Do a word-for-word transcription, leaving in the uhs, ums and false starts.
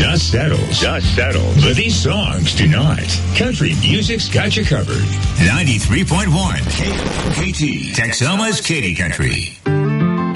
Dust settles. Dust settles. But these songs do not. Country music's got you covered. ninety-three point one K T, Texoma's Katy Country.